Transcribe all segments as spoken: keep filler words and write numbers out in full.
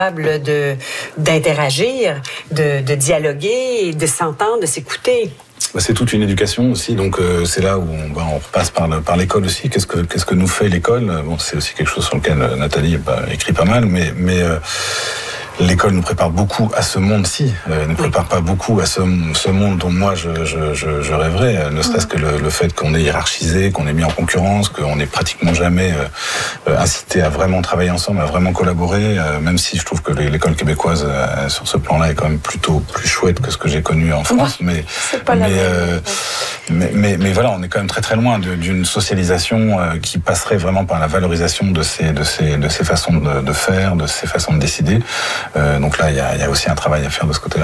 de d'interagir, de, de dialoguer, de s'entendre, de s'écouter. C'est toute une éducation aussi, donc euh, c'est là où on, bah, on repasse par, le, par l'école aussi. Qu'est-ce que qu'est-ce que nous fait l'école ? Bon, c'est aussi quelque chose sur lequel Nathalie bah, écrit pas mal, mais mais euh, l'école nous prépare beaucoup à ce monde-ci, euh, ne prépare pas beaucoup à ce, ce monde dont moi je, je, je, je rêverais, euh, ne serait-ce que le, le fait qu'on est hiérarchisé, qu'on est mis en concurrence, qu'on n'est pratiquement jamais euh, incité à vraiment travailler ensemble, à vraiment collaborer, euh, même si je trouve que l'école québécoise euh, sur ce plan-là est quand même plutôt plus chouette que ce que j'ai connu en France, mais mais, euh, mais, mais mais voilà, on est quand même très très loin de, d'une socialisation euh, qui passerait vraiment par la valorisation de ces de ces de ces façons de, de faire, de ces façons de décider. Euh, donc là, il y a, y a aussi un travail à faire de ce côté-là.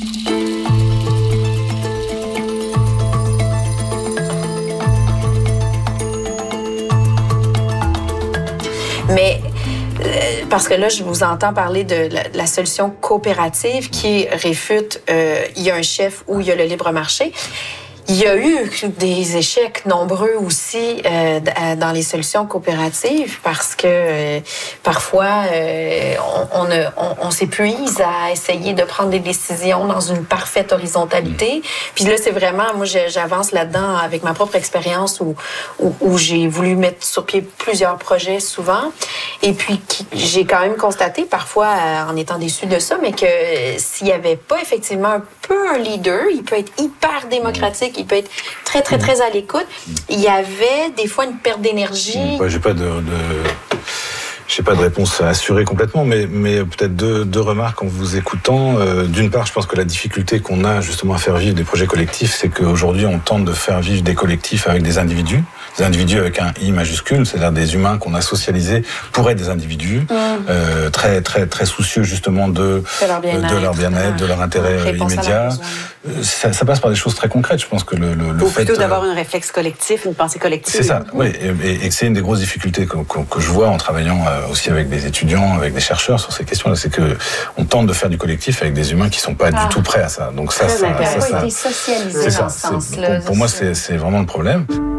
Mais euh, parce que là, je vous entends parler de la, de la solution coopérative qui réfute euh, il y a un chef ou il y a le libre marché. Il y a eu des échecs nombreux aussi euh, dans les solutions coopératives parce que euh, parfois euh, on, on, on, on s'épuise à essayer de prendre des décisions dans une parfaite horizontalité. Puis là, c'est vraiment, moi, j'avance là-dedans avec ma propre expérience où, où, où j'ai voulu mettre sur pied plusieurs projets souvent. Et puis, qui, j'ai quand même constaté, parfois euh, en étant déçue de ça, mais que euh, s'il n'y avait pas effectivement un peu un leader, il peut être hyper démocratique, il peut être très, très, très à l'écoute. Il y avait des fois une perte d'énergie. Ouais, j'ai pas de, de... J'ai pas de réponse assurée complètement, mais, mais peut-être deux, deux remarques en vous écoutant. Euh, d'une part, je pense que la difficulté qu'on a justement à faire vivre des projets collectifs, c'est qu'aujourd'hui, on tente de faire vivre des collectifs avec des individus, des individus avec un I majuscule, c'est-à-dire des humains qu'on a socialisés pour être des individus, mmh. euh, très, très, très soucieux justement de, de leur bien-être, de leur, bien-être, de leur intérêt immédiat. Ça, ça passe par des choses très concrètes, je pense que le, le, le Ou fait... plutôt d'avoir un réflexe collectif, une pensée collective. C'est ça, oui, et, et, et c'est une des grosses difficultés que, que, que je vois en travaillant aussi avec des étudiants, avec des chercheurs sur ces questions-là, c'est que on tente de faire du collectif avec des humains qui sont pas ah. du tout prêts à ça. Donc ça, ça, ça, ça, ça, ça, c'est ça. C'est, pour, pour moi, c'est, c'est vraiment le problème.